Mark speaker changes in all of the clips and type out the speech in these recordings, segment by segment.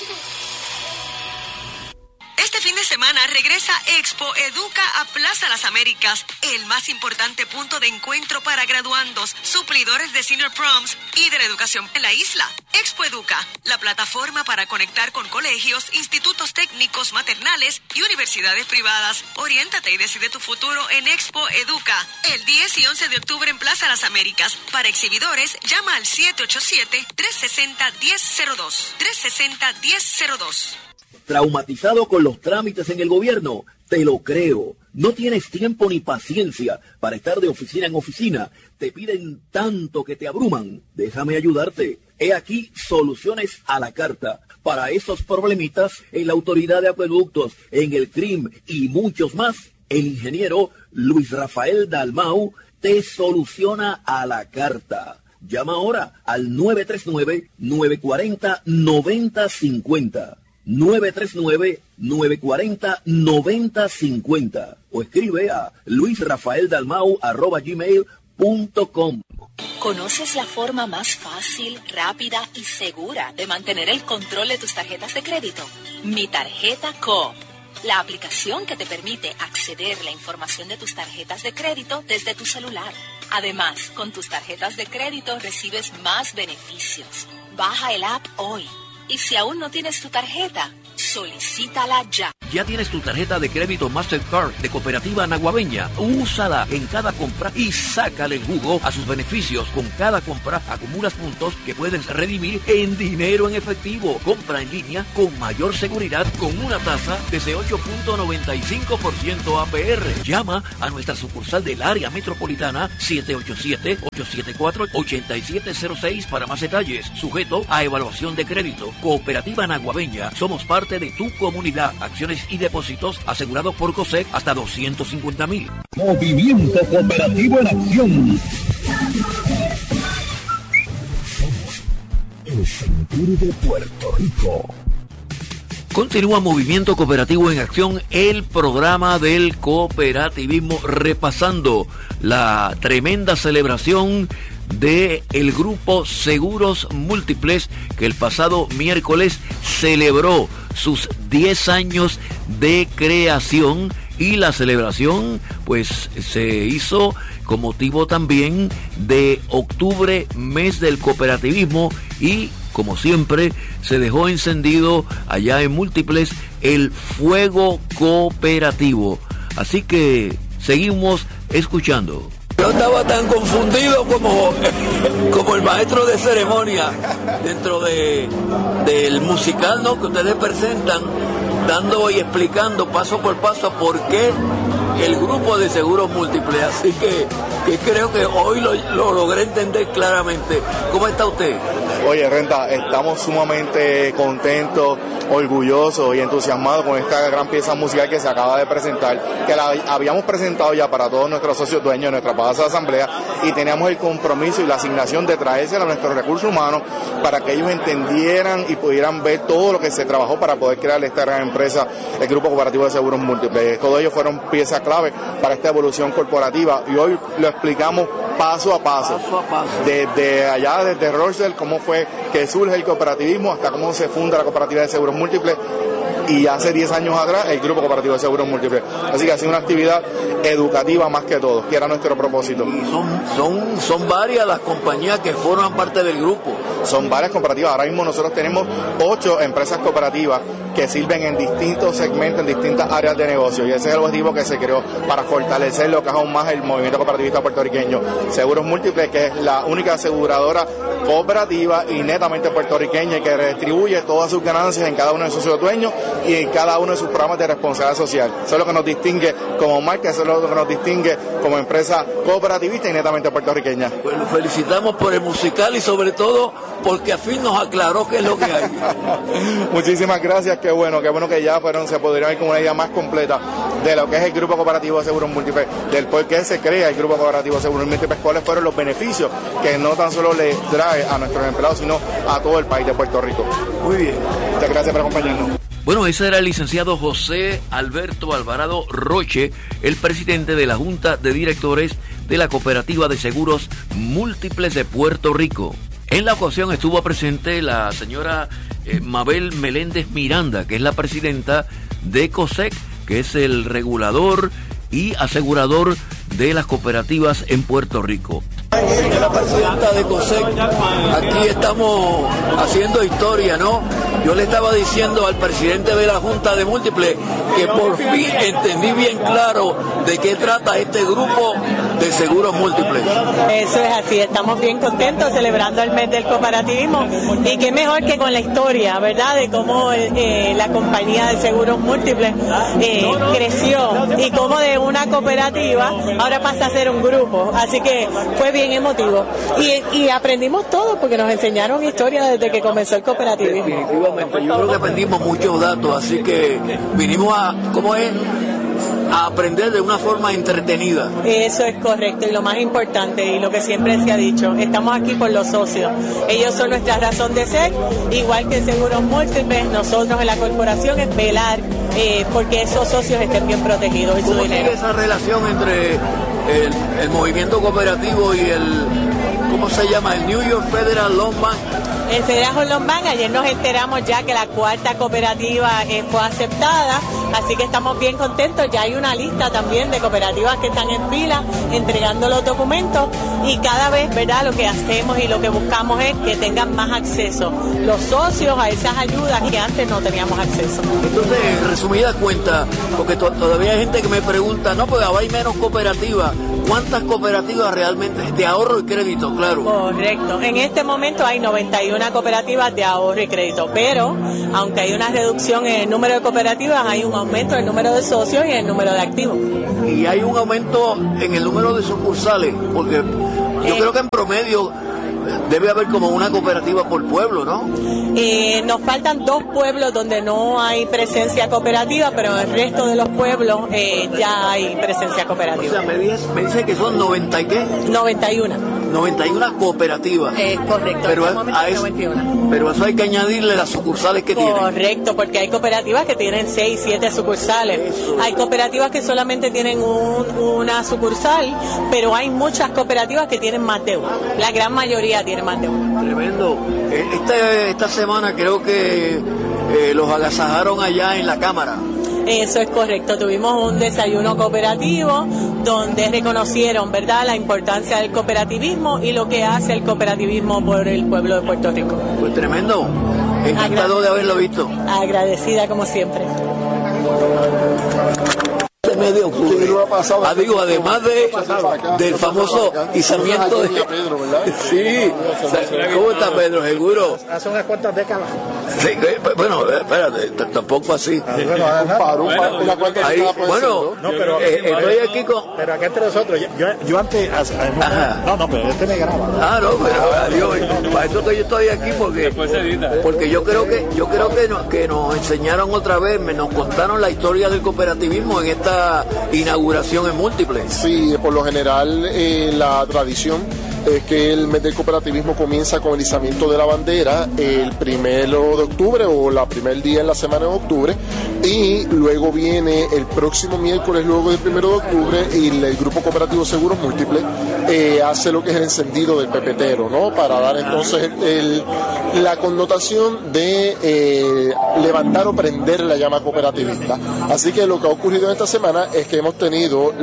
Speaker 1: Este fin de semana regresa Expo Educa a Plaza Las Américas, el más importante punto de encuentro para graduandos, suplidores de Senior Proms y de la educación en la isla. Expo Educa, la plataforma para conectar con colegios, institutos técnicos, maternales y universidades privadas. Oriéntate y decide tu futuro en Expo Educa, el 10 y 11 de octubre en Plaza Las Américas. Para exhibidores, llama al 787-360-1002. 360-1002.
Speaker 2: ¿Traumatizado con los trámites en el gobierno? Te lo creo. No tienes tiempo ni paciencia para estar de oficina en oficina. Te piden tanto que te abruman. Déjame ayudarte. He aquí soluciones a la carta. Para esos problemitas en la Autoridad de Acueductos, en el CRIM y muchos más, el ingeniero Luis Rafael Dalmau te soluciona a la carta. Llama ahora al 939-940-9050. 939-940-9050 o escribe a luisrafaeldalmau@gmail.com.
Speaker 3: ¿Conoces la forma más fácil, rápida y segura de mantener el control de tus tarjetas de crédito? Mi Tarjeta Coop, la aplicación que te permite acceder a la información de tus tarjetas de crédito desde tu celular. Además, con tus tarjetas de crédito recibes más beneficios. Baja el app hoy. Y si aún no tienes tu tarjeta, solicítala ya.
Speaker 4: ¿Ya tienes tu tarjeta de crédito Mastercard de Cooperativa Naguabeña? Úsala en cada compra y sácale el jugo a sus beneficios. Con cada compra acumulas puntos que puedes redimir en dinero en efectivo. Compra en línea con mayor seguridad con una tasa desde 8.95% APR. Llama a nuestra sucursal del área metropolitana 787-874-8706 para más detalles. Sujeto a evaluación de crédito. Cooperativa Naguabeña. Somos parte de tu comunidad. Acciones y depósitos asegurados por COSEC hasta 250,000.
Speaker 5: Movimiento Cooperativo en Acción. El sentir de Puerto Rico.
Speaker 4: Continúa Movimiento Cooperativo en Acción, el programa del cooperativismo, repasando la tremenda celebración de el grupo Seguros Múltiples, que el pasado miércoles celebró sus 10 años de creación, y la celebración pues se hizo con motivo también de octubre, mes del cooperativismo, y como siempre se dejó encendido allá en Múltiples el fuego cooperativo. Así que seguimos escuchando.
Speaker 6: Yo estaba tan confundido como el maestro de ceremonia dentro del musical, ¿no?, que ustedes presentan, dando y explicando paso por paso por qué el grupo de Seguros Múltiples. Así que creo que hoy lo logré entender claramente. ¿Cómo está usted?
Speaker 7: Oye, Renta, estamos sumamente contentos, orgullosos y entusiasmados con esta gran pieza musical que se acaba de presentar, que la habíamos presentado ya para todos nuestros socios dueños de nuestra pasada asamblea, y teníamos el compromiso y la asignación de traérsela a nuestros recursos humanos para que ellos entendieran y pudieran ver todo lo que se trabajó para poder crear esta gran empresa, el Grupo Cooperativo de Seguros Múltiples. Todos ellos fueron piezas clave para esta evolución corporativa, y hoy lo explicamos paso a paso. Desde allá, desde Rochelle, cómo fue que surge el cooperativismo, hasta cómo se funda la Cooperativa de Seguros Múltiples, y hace 10 años atrás el Grupo Cooperativo de Seguros Múltiples. Así que ha sido una actividad educativa más que todo, que era nuestro propósito.
Speaker 6: Y son varias las compañías que forman parte del grupo.
Speaker 7: Son varias cooperativas. Ahora mismo nosotros tenemos 8 empresas cooperativas que sirven en distintos segmentos, en distintas áreas de negocio, y ese es el objetivo que se creó para fortalecer lo que es aún más el movimiento cooperativista puertorriqueño. Seguros Múltiples, que es la única aseguradora cooperativa y netamente puertorriqueña, y que redistribuye todas sus ganancias en cada uno de sus socios dueños y en cada uno de sus programas de responsabilidad social. Eso es lo que nos distingue como marca, eso es lo que nos distingue como empresa cooperativista y netamente puertorriqueña.
Speaker 6: Pues lo felicitamos por el musical y sobre todo porque a fin nos aclaró qué es lo que hay.
Speaker 7: Muchísimas gracias, qué bueno que ya se pudieron ir con una idea más completa de lo que es el Grupo Cooperativo de Seguros Múltiples, del por qué se crea el Grupo Cooperativo de Seguros Múltiples, cuáles fueron los beneficios que no tan solo le trae a nuestros empleados, sino a todo el país de Puerto Rico.
Speaker 6: Muy bien.
Speaker 7: Muchas gracias por acompañarnos.
Speaker 4: Bueno, ese era el licenciado José Alberto Alvarado Roche, el presidente de la Junta de Directores de la Cooperativa de Seguros Múltiples de Puerto Rico. En la ocasión estuvo presente la señora Mabel Meléndez Miranda, que es la presidenta de COSEC, que es el regulador y asegurador de las cooperativas en Puerto Rico.
Speaker 6: La presidenta de COSEC, aquí estamos haciendo historia, ¿no? Yo le estaba diciendo al presidente de la Junta de Múltiples que por fin entendí bien claro de qué trata este grupo de seguros múltiples.
Speaker 8: Eso es así, estamos bien contentos celebrando el mes del cooperativismo y qué mejor que con la historia, ¿verdad? De cómo la compañía de seguros múltiples creció y cómo de una cooperativa ahora pasa a ser un grupo, así que fue bien emotivo y aprendimos todo porque nos enseñaron historia desde que comenzó el cooperativismo.
Speaker 6: Definitivamente, yo creo que aprendimos muchos datos, así que vinimos a aprender de una forma entretenida.
Speaker 8: Eso es correcto y lo más importante y lo que siempre se ha dicho, estamos aquí por los socios. Ellos son nuestra razón de ser, igual que Seguros Múltiples, nosotros en la corporación es velar porque esos socios estén bien protegidos y su dinero.
Speaker 6: ¿Cómo sigue esa relación entre el movimiento cooperativo y ¿cómo se llama? El New York Federal Loan Bank?
Speaker 8: El Federal Home Loan Bank, ayer nos enteramos ya que la cuarta cooperativa fue aceptada, así que estamos bien contentos. Ya hay una lista también de cooperativas que están en fila entregando los documentos y cada vez, ¿verdad? Lo que hacemos y lo que buscamos es que tengan más acceso los socios a esas ayudas que antes no teníamos acceso.
Speaker 6: Entonces, en resumida cuenta, porque todavía hay gente que me pregunta, no, pues ahora hay menos cooperativas. ¿Cuántas cooperativas realmente de ahorro y crédito? Claro.
Speaker 8: Correcto. En este momento hay 91 cooperativas de ahorro y crédito, pero aunque hay una reducción en el número de cooperativas, hay un aumento en el número de socios y en el número de activos.
Speaker 6: Y hay un aumento en el número de sucursales, porque yo creo que en promedio debe haber como una cooperativa por pueblo, ¿no?
Speaker 8: Nos faltan 2 pueblos donde no hay presencia cooperativa, pero en el resto de los pueblos ya hay presencia cooperativa.
Speaker 6: O sea, me dice que son 90 y qué? 91 cooperativas.
Speaker 8: Correcto,
Speaker 6: pero
Speaker 8: en este momento 91.
Speaker 6: Pero eso hay que añadirle las sucursales que tienen.
Speaker 8: Correcto, porque hay cooperativas que tienen 6, 7 sucursales. Eso. Hay cooperativas que solamente tienen una sucursal, pero hay muchas cooperativas que tienen más de una. La gran mayoría tiene más de una.
Speaker 6: Tremendo. Esta semana creo que los agasajaron allá en la Cámara.
Speaker 8: Eso es correcto, tuvimos un desayuno cooperativo donde reconocieron, ¿verdad?, la importancia del cooperativismo y lo que hace el cooperativismo por el pueblo de Puerto Rico.
Speaker 6: Pues tremendo, encantado de haberlo visto.
Speaker 8: Agradecida como siempre.
Speaker 6: Mes de octubre. Digo, además del famoso izamiento de Pedro, ¿verdad? Sí. ¿Cómo está Pedro? ¿Seguro?
Speaker 9: Hace unas cuantas décadas.
Speaker 6: Sí, bueno, espérate, tampoco así. Estoy aquí con...
Speaker 9: Pero acá entre nosotros, yo antes... No, pero este me graba.
Speaker 6: Ah, no, pero adiós. Para eso que yo estoy aquí porque yo creo que nos enseñaron otra vez, nos contaron la historia del cooperativismo en esta inauguración en Múltiples.
Speaker 10: Sí, por lo general la tradición es que el mes del cooperativismo comienza con el izamiento de la bandera el 1 de octubre o el primer día en la semana de octubre, y luego viene el próximo miércoles, luego del 1 de octubre, y el Grupo Cooperativo Seguros Múltiples hace lo que es el encendido del pepetero, ¿no? Para dar entonces la connotación de levantar o prender la llama cooperativista. Así que lo que ha ocurrido en esta semana es que hemos tenido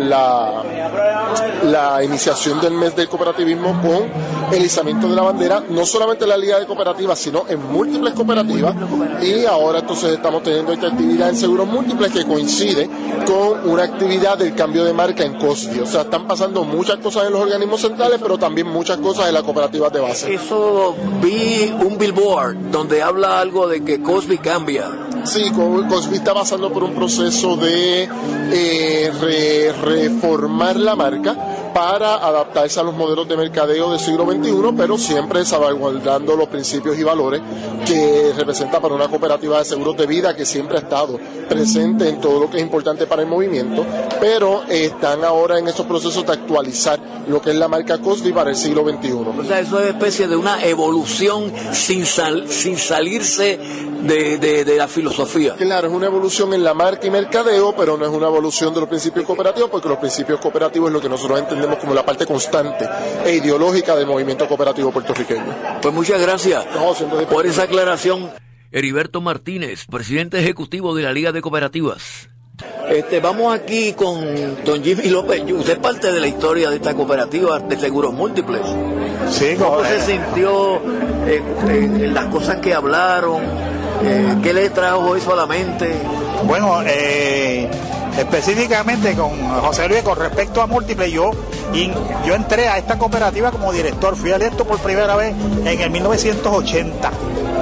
Speaker 10: la iniciación del mes del cooperativismo con el izamiento de la bandera, no solamente en la Liga de Cooperativas, sino en múltiples cooperativas, y ahora entonces estamos teniendo esta actividad en Seguros Múltiples que coincide con una actividad del cambio de marca en COSBI. O sea, están pasando muchas cosas en los organismos centrales, pero también muchas cosas en las cooperativas de base.
Speaker 6: Eso, vi un billboard donde habla algo de que COSBI cambia.
Speaker 10: Sí, COSBI está pasando por un proceso de reformar la marca para adaptarse a los modelos de mercadeo del siglo XXI, pero siempre salvaguardando los principios y valores que representa para una cooperativa de seguros de vida que siempre ha estado presente en todo lo que es importante para el movimiento, pero están ahora en esos procesos de actualizar lo que es la marca Cosby para el siglo XXI.
Speaker 6: O sea, eso es especie de una evolución sin salirse de la filosofía.
Speaker 10: Claro, es una evolución en la marca y mercadeo, pero no es una evolución de los principios cooperativos, porque los principios cooperativos es lo que nosotros entendemos como la parte constante e ideológica del movimiento cooperativo puertorriqueño.
Speaker 6: Pues muchas gracias por esa aclaración.
Speaker 4: Heriberto Martínez, presidente ejecutivo de la Liga de Cooperativas.
Speaker 6: Vamos aquí con don Jimmy López. Usted es parte de la historia de esta cooperativa de seguros múltiples.
Speaker 9: Sí,
Speaker 6: ¿Cómo se sintió en las cosas que hablaron? ¿Qué le trajo eso a la mente?
Speaker 9: Bueno, específicamente con José Luis, con respecto a múltiples, yo entré a esta cooperativa como director, fui electo por primera vez en el 1980.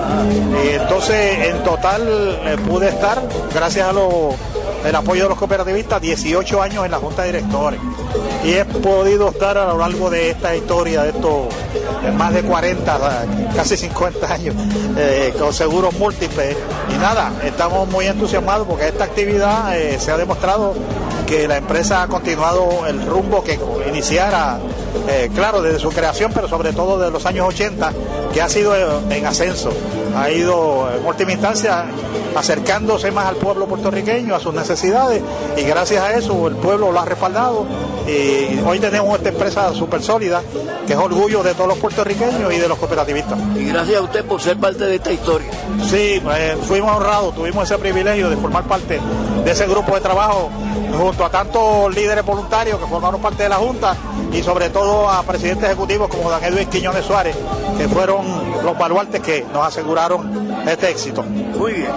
Speaker 9: Entonces, en total pude estar, gracias el apoyo de los cooperativistas, 18 años en la Junta de Directores. Y he podido estar a lo largo de esta historia, de estos más de 40, casi 50 años, con seguros múltiples. Y nada, estamos muy entusiasmados porque esta actividad se ha demostrado que la empresa ha continuado el rumbo que iniciara, claro, desde su creación, pero sobre todo desde los años 80, que ha sido en ascenso. Ha ido en última instancia acercándose más al pueblo puertorriqueño, a sus necesidades, y gracias a eso el pueblo lo ha respaldado. Y hoy tenemos esta empresa súper sólida, que es orgullo de todos los puertorriqueños y de los cooperativistas.
Speaker 6: Y gracias a usted por ser parte de esta historia.
Speaker 9: Sí, fuimos honrados, tuvimos ese privilegio de formar parte de ese grupo de trabajo, junto a tantos líderes voluntarios que formaron parte de la Junta, y sobre todo a presidentes ejecutivos como Dan Edwin Quiñones Suárez, que fueron los baluartes que nos aseguraron este éxito.
Speaker 6: Muy bien.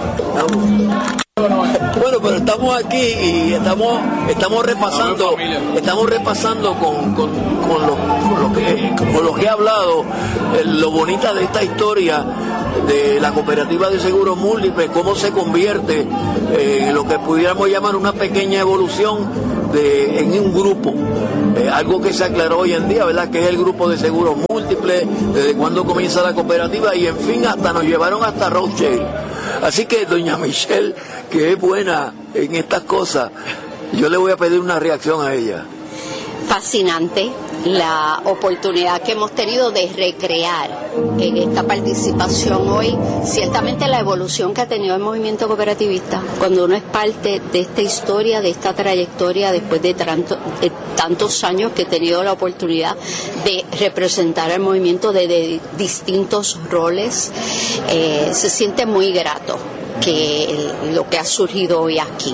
Speaker 6: Bueno, pero estamos aquí y estamos repasando con lo que he hablado, lo bonita de esta historia de la cooperativa de seguros múltiples, cómo se convierte en lo que pudiéramos llamar una pequeña evolución en un grupo, algo que se aclaró hoy en día, ¿verdad? Que es el grupo de seguros múltiples, desde cuándo comienza la cooperativa, y en fin, hasta nos llevaron hasta Rothschild. Así que doña Michelle, que es buena en estas cosas, yo le voy a pedir una reacción a ella.
Speaker 11: Fascinante la oportunidad que hemos tenido de recrear en esta participación hoy, ciertamente la evolución que ha tenido el movimiento cooperativista. Cuando uno es parte de esta historia, de esta trayectoria, después de tantos años que he tenido la oportunidad de representar al movimiento de distintos roles, se siente muy grato que lo que ha surgido hoy aquí,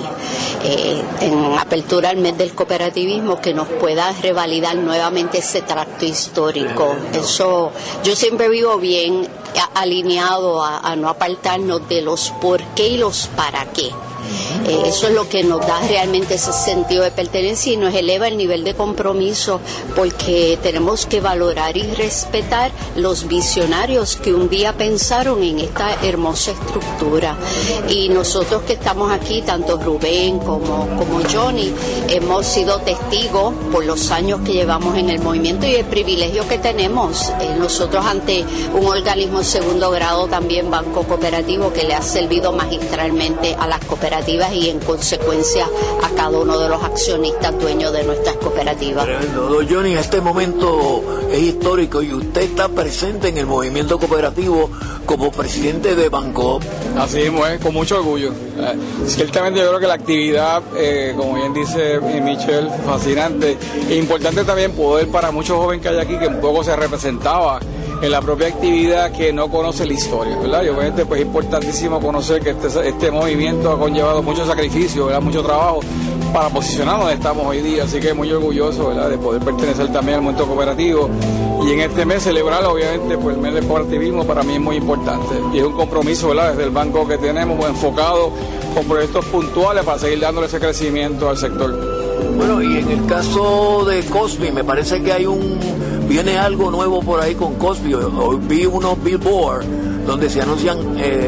Speaker 11: en apertura al mes del cooperativismo, que nos pueda revalidar nuevamente ese tracto histórico. Eso, yo siempre vivo bien alineado a no apartarnos de los por qué y los para qué. Eso es lo que nos da realmente ese sentido de pertenencia y nos eleva el nivel de compromiso, porque tenemos que valorar y respetar los visionarios que un día pensaron en esta hermosa estructura. Y nosotros que estamos aquí, tanto Rubén como Johnny, hemos sido testigos por los años que llevamos en el movimiento y el privilegio que tenemos nosotros ante un organismo de segundo grado, también Banco Cooperativo, que le ha servido magistralmente a las cooperativas y en consecuencia a cada uno de los accionistas dueños de nuestras cooperativas.
Speaker 6: Tremendo. Don Johnny, este momento es histórico y usted está presente en el movimiento cooperativo como presidente de Banco.
Speaker 12: Así mismo es, con mucho orgullo. Ciertamente yo creo que la actividad, como bien dice Michelle, fascinante e importante también poder para muchos jóvenes que hay aquí, que un poco se representaba en la propia actividad, que no conoce la historia, ¿verdad? Y obviamente pues es importantísimo conocer que este movimiento ha conllevado mucho sacrificio, ¿verdad? Mucho trabajo para posicionarnos donde estamos hoy día, así que muy orgulloso, ¿verdad? De poder pertenecer también al movimiento cooperativo, y en este mes celebrar obviamente pues el mes del cooperativismo para mí es muy importante, y es un compromiso, ¿verdad? Desde el banco que tenemos enfocado con proyectos puntuales para seguir dándole ese crecimiento al sector.
Speaker 6: Bueno, y en el caso de Cosby, me parece que viene algo nuevo por ahí con Cosby. Hoy vi unos billboards donde se anuncian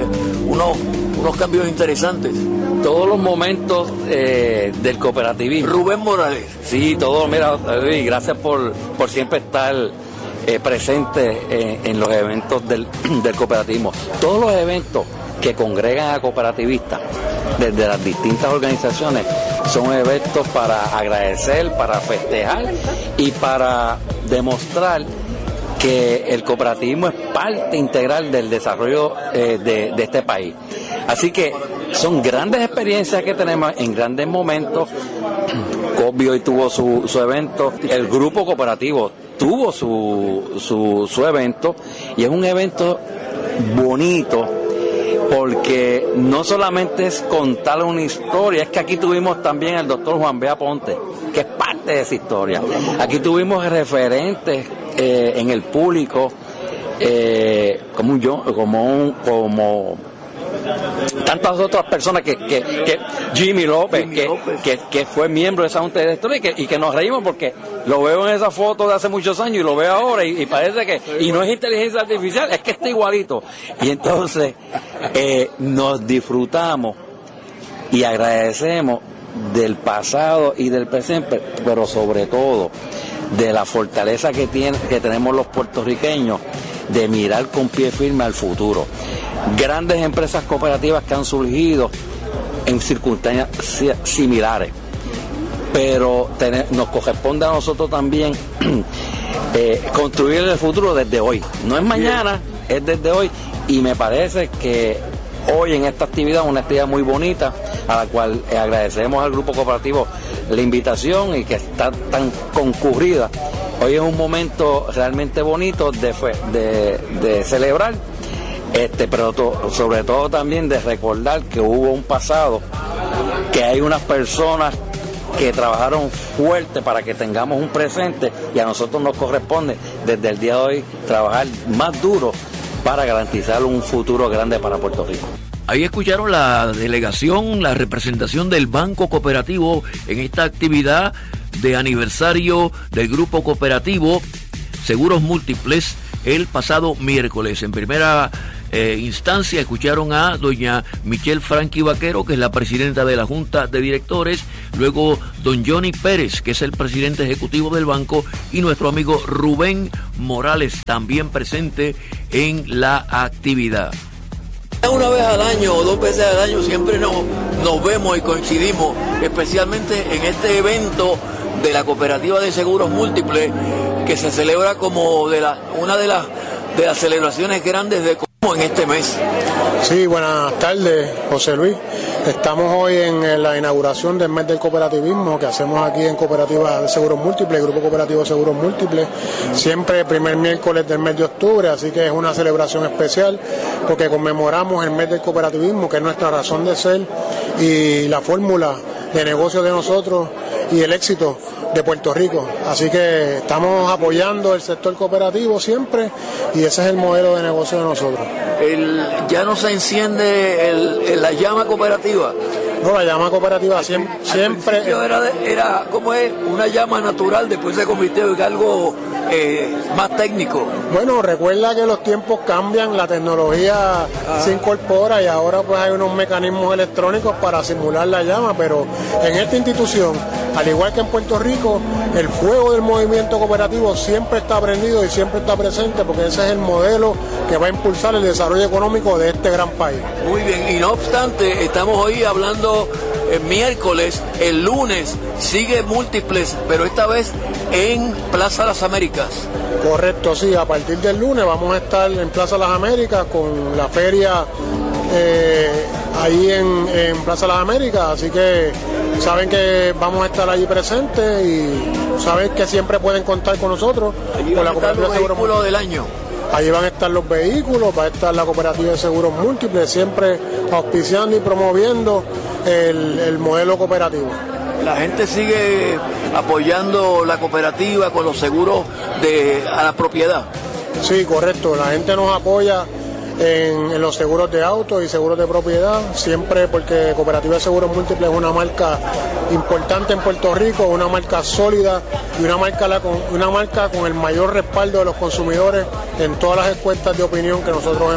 Speaker 6: unos cambios interesantes.
Speaker 13: Todos los momentos del cooperativismo.
Speaker 6: Rubén Morales.
Speaker 13: Sí, todos, mira, gracias por siempre estar presentes en los eventos del cooperativismo. Todos los eventos que congregan a cooperativistas desde las distintas organizaciones son eventos para agradecer, para festejar y para demostrar que el cooperativismo es parte integral del desarrollo de este país. Así que son grandes experiencias que tenemos en grandes momentos. Cosby hoy tuvo su evento, el grupo cooperativo tuvo su evento, y es un evento bonito porque no solamente es contar una historia, es que aquí tuvimos también al doctor Juan B. Aponte, que es parte de esa historia. Aquí tuvimos referentes en el público, como tantas otras personas que Jimmy López, que fue miembro de esa junta de directores y que nos reímos porque lo veo en esa foto de hace muchos años y lo veo ahora y parece que, y no es inteligencia artificial, es que está igualito. Y entonces nos disfrutamos y agradecemos del pasado y del presente, pero sobre todo de la fortaleza que tenemos los puertorriqueños de mirar con pie firme al futuro. Grandes empresas cooperativas que han surgido en circunstancias similares, pero nos corresponde a nosotros también construir el futuro desde hoy. No es mañana, es desde hoy, y me parece que hoy en esta actividad, una actividad muy bonita, a la cual agradecemos al Grupo Cooperativo la invitación y que está tan concurrida. Hoy es un momento realmente bonito de celebrar, pero sobre todo también de recordar que hubo un pasado, que hay unas personas que trabajaron fuerte para que tengamos un presente, y a nosotros nos corresponde desde el día de hoy trabajar más duro para garantizar un futuro grande para Puerto Rico.
Speaker 4: Ahí escucharon la delegación, la representación del Banco Cooperativo en esta actividad de aniversario del Grupo Cooperativo Seguros Múltiples el pasado miércoles. En primera instancia escucharon a doña Michelle Franqui Vaquero, que es la presidenta de la Junta de Directores, luego don Johnny Pérez, que es el presidente ejecutivo del banco, y nuestro amigo Rubén Morales, también presente en la actividad.
Speaker 6: Una vez al año o 2 veces al año siempre nos vemos y coincidimos, especialmente en este evento de la Cooperativa de Seguros Múltiples, que se celebra como una de las celebraciones grandes de como en este mes.
Speaker 14: Sí, buenas tardes, José Luis. Estamos hoy en la inauguración del mes del cooperativismo que hacemos aquí en Cooperativa de Seguros Múltiples, Grupo Cooperativo de Seguros Múltiples, siempre el primer miércoles del mes de octubre, así que es una celebración especial porque conmemoramos el mes del cooperativismo, que es nuestra razón de ser y la fórmula de negocio de nosotros y el éxito de Puerto Rico. Así que estamos apoyando el sector cooperativo siempre, y ese es el modelo de negocio de nosotros.
Speaker 6: ¿Ya no se enciende la llama cooperativa?
Speaker 14: No, la llama cooperativa siempre
Speaker 6: era como es una llama natural, después se convirtió en algo más técnico.
Speaker 14: Bueno, recuerda que los tiempos cambian, la tecnología se incorpora y ahora pues hay unos mecanismos electrónicos para simular la llama, pero en esta institución, al igual que en Puerto Rico, el fuego del movimiento cooperativo siempre está prendido y siempre está presente, porque ese es el modelo que va a impulsar el desarrollo económico de este gran país.
Speaker 6: Muy bien, y no obstante, estamos hoy hablando miércoles, el lunes sigue Múltiples, pero esta vez en Plaza Las Américas.
Speaker 14: Correcto, sí, a partir del lunes vamos a estar en Plaza Las Américas con la feria ahí en Plaza Las Américas, así que saben que vamos a estar allí presentes y saben que siempre pueden contar con nosotros.
Speaker 6: Allí
Speaker 14: con
Speaker 6: van a estar los vehículos del año.
Speaker 14: Allí van a estar los vehículos, va a estar la Cooperativa de Seguros Múltiples, siempre auspiciando y promoviendo el modelo cooperativo.
Speaker 6: La gente sigue apoyando la cooperativa con los seguros a la propiedad.
Speaker 14: Sí, correcto, la gente nos apoya en los seguros de auto y seguros de propiedad, siempre, porque Cooperativa de Seguros Múltiples es una marca importante en Puerto Rico, una marca sólida y una marca con el mayor respaldo de los consumidores en todas las encuestas de opinión que nosotros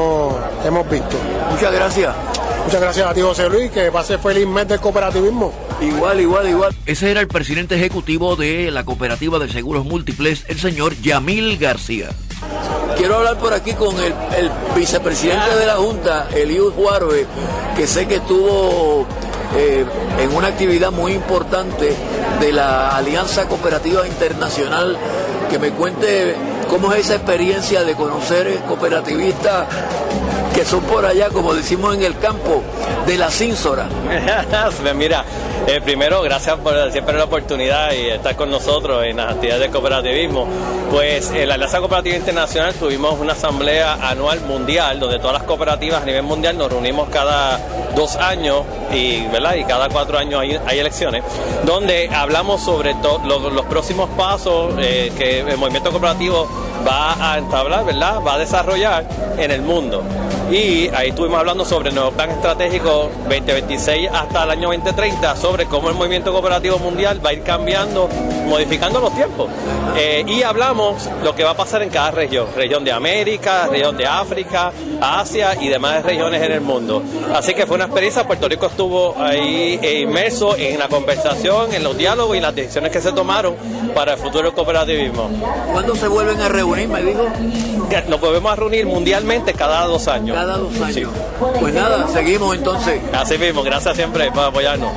Speaker 14: hemos visto.
Speaker 6: Muchas gracias.
Speaker 14: Muchas gracias a ti, José Luis, que pase feliz mes del cooperativismo.
Speaker 6: Igual.
Speaker 4: Ese era el presidente ejecutivo de la Cooperativa de Seguros Múltiples, el señor Yamil García.
Speaker 6: Quiero hablar por aquí con el vicepresidente de la Junta, Eliud Juarbe, que sé que estuvo en una actividad muy importante de la Alianza Cooperativa Internacional. Que me cuente cómo es esa experiencia de conocer cooperativistas que son por allá, como decimos en el campo, de la Cínsora.
Speaker 15: Mira, primero, gracias por siempre la oportunidad y estar con nosotros en las actividades de cooperativismo. Pues en la Alianza Cooperativa Internacional tuvimos una asamblea anual mundial donde todas las cooperativas a nivel mundial nos reunimos cada 2 años y cada 4 años hay elecciones, donde hablamos sobre los próximos pasos que el movimiento cooperativo va a entablar, ¿verdad? Va a desarrollar en el mundo. Y ahí estuvimos hablando sobre el nuevo plan estratégico 2026 hasta el año 2030, sobre cómo el movimiento cooperativo mundial va a ir cambiando, modificando los tiempos. Y hablamos lo que va a pasar en cada región de América, región de África, Asia y demás regiones en el mundo. Así que fue una experiencia. Puerto Rico estuvo ahí inmerso en la conversación, en los diálogos y las decisiones que se tomaron para el futuro del cooperativismo.
Speaker 6: ¿Cuándo se vuelven a reunir, me dijo?
Speaker 15: Nos volvemos a reunir mundialmente cada 2 años.
Speaker 6: Cada 2 años.
Speaker 15: Sí.
Speaker 6: Pues nada, seguimos entonces.
Speaker 15: Así mismo, gracias siempre por apoyarnos.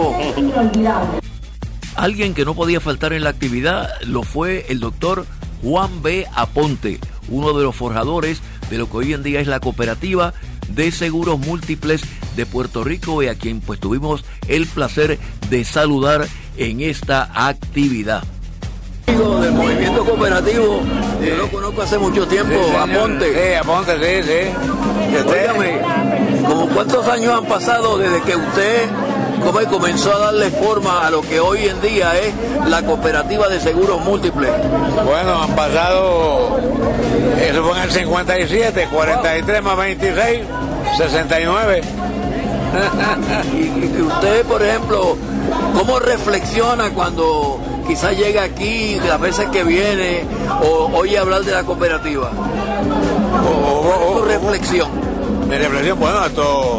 Speaker 4: Alguien que no podía faltar en la actividad lo fue el doctor Juan B. Aponte, uno de los forjadores de lo que hoy en día es la Cooperativa de Seguros Múltiples de Puerto Rico, y a quien pues tuvimos el placer de saludar en esta actividad.
Speaker 6: Del movimiento cooperativo, yo lo conozco hace mucho tiempo, Aponte.
Speaker 12: Sí, Aponte, sí.
Speaker 6: Dígame, ¿como cuántos años han pasado desde que usted comenzó a darle forma a lo que hoy en día es la Cooperativa de Seguros Múltiples?
Speaker 12: Bueno, han pasado, eso fue en el 57, 43 más 26, 69.
Speaker 6: Y usted, por ejemplo, ¿cómo reflexiona cuando quizás llega aquí, las veces que viene, o oye hablar de la cooperativa? ¿Tu reflexión?
Speaker 12: Mi reflexión, bueno, esto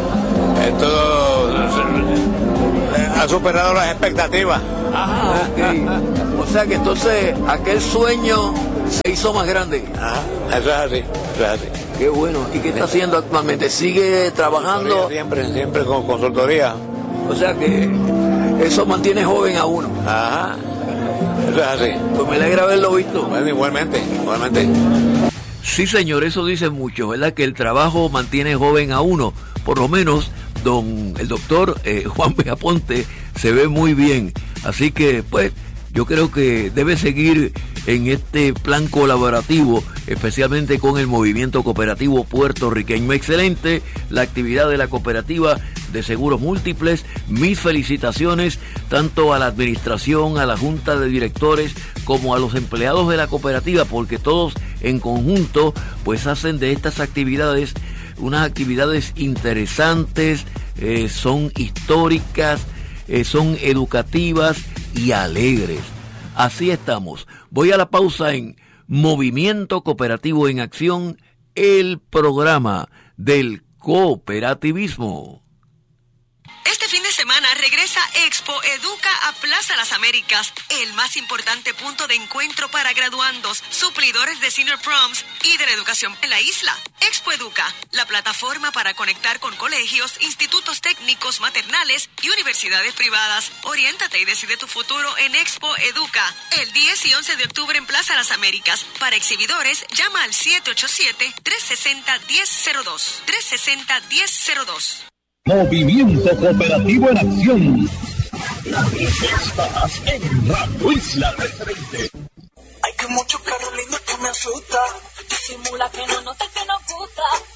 Speaker 12: ha superado las expectativas.
Speaker 6: Ajá, okay. O sea que entonces aquel sueño se hizo más grande.
Speaker 12: Ajá, eso es así.
Speaker 6: Qué bueno. ¿Y qué está haciendo actualmente? ¿Sigue trabajando?
Speaker 12: Siempre con consultoría.
Speaker 6: O sea que eso mantiene joven a uno.
Speaker 12: Ajá, eso es así.
Speaker 6: Pues me alegra haberlo visto.
Speaker 12: Bueno, igualmente.
Speaker 4: Sí, señor, eso dice mucho, ¿verdad? Que el trabajo mantiene joven a uno. Por lo menos el doctor Juan B. Aponte se ve muy bien. Así que, pues, yo creo que debe seguir en este plan colaborativo, especialmente con el movimiento cooperativo puertorriqueño. Excelente la actividad de la Cooperativa de Seguros Múltiples. Mis felicitaciones tanto a la administración, a la junta de directores, como a los empleados de la cooperativa, porque todos en conjunto pues hacen de estas actividades unas actividades interesantes, son históricas, son educativas y alegres. Así estamos. Voy a la pausa en Movimiento Cooperativo en Acción, el programa del cooperativismo.
Speaker 1: Este fin de semana regresa Expo Educa a Plaza Las Américas, el más importante punto de encuentro para graduandos, suplidores de Senior Proms y de la educación en la isla. Expo Educa, la plataforma para conectar con colegios, institutos técnicos, maternales y universidades privadas. Oriéntate y decide tu futuro en Expo Educa, el 10 y 11 de octubre en Plaza Las Américas. Para exhibidores, llama al 787-360-1002. 360-1002.
Speaker 5: Movimiento Cooperativo en Acción. Estás en Radio Isla 330.
Speaker 16: Hay que mucho carro lindo que me asusta. Disimula que no nota que nos gusta.